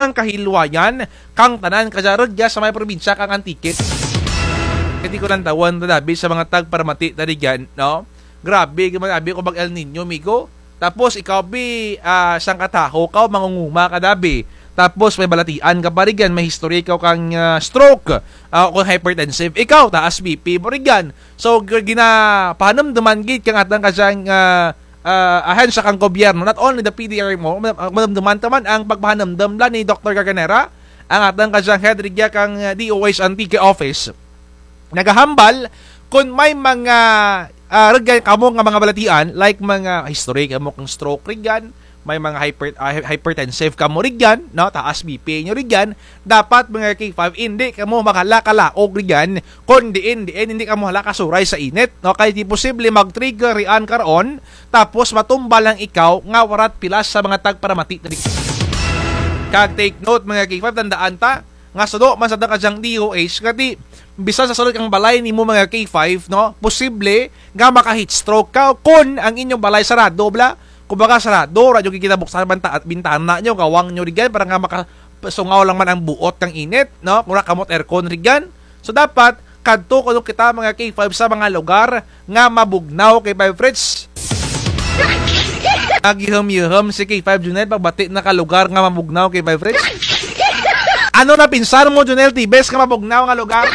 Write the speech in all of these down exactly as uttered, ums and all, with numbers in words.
ang kahilwayan kang tanan kajarod ya sa may probinsya kang Antique. Hindi ko lang tawan tadabi sa mga tagparamati tarigan, no? Grabe, gumanabi ko bag El Nino, migo. Tapos ikaw bi uh, sang kataho ka, mangunguma ka dabi. Tapos may balatian ka pa rigan, may history ikaw kang uh, stroke, uh, kung hypertensive. Ikaw, taas B P mo rigan. So, gina, pahanamdaman gid kang atang kasyang uh, uh, ahensya kang gobyerno. Not only the P D R mo, manamdaman taman ang pagpahanamdam ni Doctor Garganera, ang atang kasyang head rigya kang uh, D O H Antique Office. Nagahambal, kung may mga uh, rigan kamo nga mga balatian, like mga history kamo kang stroke rigan, may mga hyper, uh, hypertensive ka mo rigyan, no? Taas B P nyo rigyan, dapat mga K five, hindi ka mo makalakalaog rigyan, kundi hindi, hindi ka mo halakasuray sa init, no? Kaya di posible mag-trigger riyan karon, tapos matumba lang ikaw, nga warat pilas sa mga tagparamati. Kag take note mga K five, tandaan ta, nga sado, man sa dakadyang D O H, kati, bisa sa sulod kang balay ni mo mga K five, no? Posible, nga maka-heat stroke ka, kung ang inyong balay sarado, bla, kumbaga sarado, radyo kikita buksan banta at bintana nyo, kawang nyo rigan, para nga makasungaw lang man ang buot ng init, no? Kung nakamot aircon rigan. So dapat, kadto kung kita mga K five sa mga lugar nga mabugnaw kay five Fritz. Nagiham-yiham si K five Junel, pagbati na ka lugar nga mabugnaw kay five Fritz. Ano na pinsan mo, Junel Tibes, nga mabugnaw nga lugar?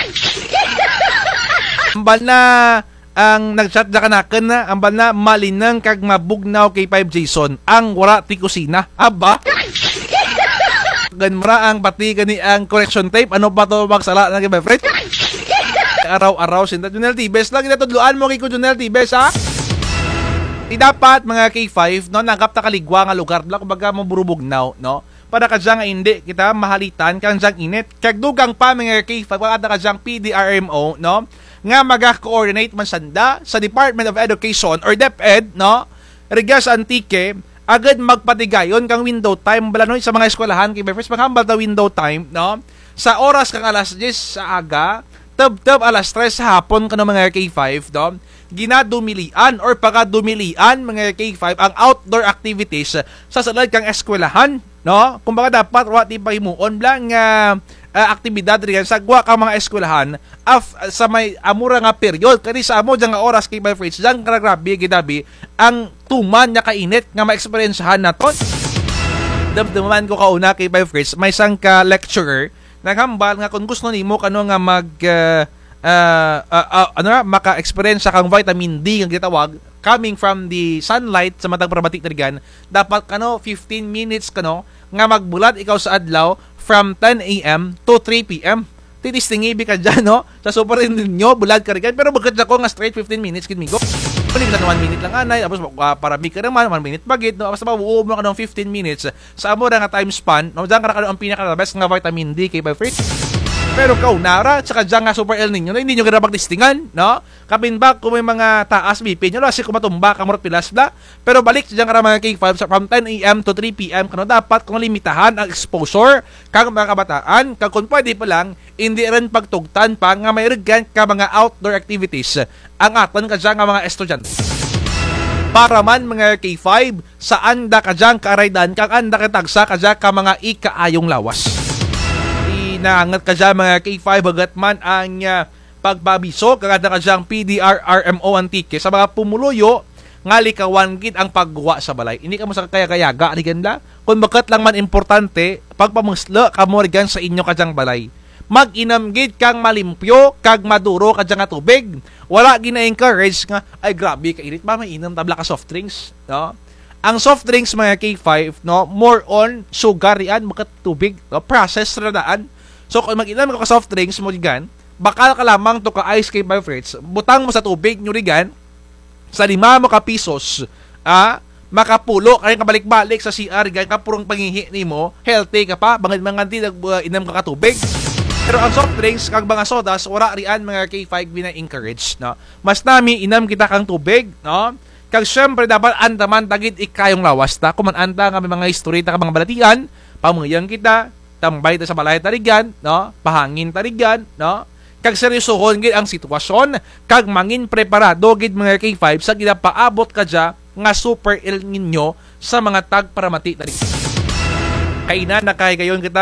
Ambal na ang nagchat na kanakan na ang bana malinang kag mabugnaw kay five Jason ang wala ti kusina. Aba? Ganmara ang pati gani ang correction tape. Ano ba to magsala na kay my friend? Araw-araw sinta Junel Tibes lang ginatudluan mo kay ko Junel Tibes ha? Di dapat mga K five no nagap ta kaligwa nga lugar bla kumbaga mo burubugnaw no. Para kadya nga hindi kita mahalitan kang dyang init. Kag dugang pa mga K five kada kadyang P D R M O no nga maga-coordinate man sanda sa Department of Education or DepEd, no? Regas Antique, agad magpatigayon kang window time balanoy sa mga eskwelahan kay first maghambal ta window time, no? Sa oras kang alas diyes sa aga, tab-tab alas tres sa hapon kano mga K five, no? Ginadumilian or pagkadumilian mga K five ang outdoor activities sa salad kang eskwelahan, no? Kumbaga dapat wa ti pahimuon blang nga uh, Uh, aktibidad riyan sa gwa ka mga eskwelahan af, uh, sa may amura nga period kani sa amo dyan nga oras kay my friends dyan ka grabe gidabi ang tuman nya kainit nga ma-experiencehan naton. Damdaman ko kauna kay my friends may isang ka lecturer naghambal nga kung gusto nimo kano nga mag uh, uh, uh, uh, ano na maka-experience kang vitamin D nga gitawag coming from the sunlight sa matag parabatik riyan dapat kano fifteen minutes kano nga magbulat ikaw sa adlaw from ten A M to three P M Titistingi ka dyan, no? Sa super ninyo, bulad ka rin. Pero bagkat ako nga straight fifteen minutes, kid migo. Pwede lang one minute lang anay. Tapos uh, para mi ka naman, one minute bagit, no? Basta mabuo mo ka ng fifteen minutes. Sa amo na nga time span, no? Diyan ka na ang pinaka-best nga vitamin D kay by Fritz. Pero kau nara, tsaka dyan nga super El Nino, no? Hindi nyo gana pagtistingan, no? Kabinbak kung may mga taas B P nyo, no? Kasi kumatumba, kamurot pilas bla. Pero balik dyan ka mga K five from ten A M to three P M kano dapat kung limitahan ang exposure kang mga kabataan, kag kung pwede pa lang, hindi rin pagtugtan pa nga may rigan ka mga outdoor activities ang aton ka dyan nga mga estudyante. Para man mga K five, saan da ka dyan karaydan, kang anda katagsa ka dyan ka mga ikaayong lawas. Inaangat ka dyan mga K five, bagat man ang uh, pagbabiso, kaganda ka dyan P D R R M O Antique, sa mga pumuluyo, nga likawan gid ang pagguwa sa balay. Hindi ka mo sa kaya-kayaga, ni ganda. Kung bakat lang man importante, pagpamusla ka mo rigan sa inyo kadyang balay. Mag-inam gid kang malimpyo, kag maduro kadyang nga tubig. Wala gina-encourage nga, ay grabe ka init ba, may inam tabla ka soft drinks, no? Ang soft drinks mga K five, no, more on sugar yan, bakat tubig, no? Process radaan. So kung mag-inam ka soft drinks mo rigan, bakal ka lamang to ka ice cream by Fritz, butang mo sa tubig nyo rigan, sa lima mo ka pisos, ah, makapulo, kaya kabalik-balik sa C R, gaya ka purong pangihi ni mo, healthy ka pa, bangad mga di uh, inam ka katubig. Pero ang soft drinks, kag mga sodas, wala riyan mga K five bina-encourage, no? Mas nami, inam kita kang tubig, no? Kag syempre, dapat andaman tagid ikayong lawas, ta? Kung anda nga may mga history, ta ka mga balatian, pamuyang kita, tambay ta sa balay tarigan, no? Pahangin tarigan, no? Kag seryosohon gid ang sitwasyon, kag mangin preparado gid mga K five sa ginapaabot ka dya nga super El Nino sa mga tagparamati tarigan. Kainan na kay gayon kita